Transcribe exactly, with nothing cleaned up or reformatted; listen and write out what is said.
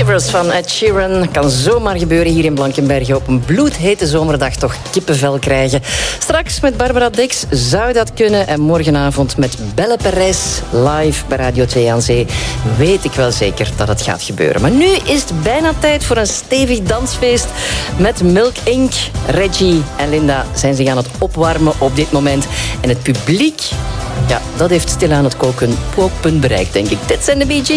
Shivers van Ed Sheeran. Kan zomaar gebeuren hier in Blankenberge. Op een bloedhete zomerdag toch kippenvel krijgen. Straks met Barbara Dex zou dat kunnen. En morgenavond met Belle Perez live bij Radio twee aan Zee. Weet ik wel zeker dat het gaat gebeuren. Maar nu is het bijna tijd voor een stevig dansfeest met Milk Incorporated. Reggie en Linda zijn zich aan het opwarmen op dit moment. En het publiek, ja, dat heeft stilaan het koken- kookpunt bereikt, denk ik. Dit zijn de Bee Gees.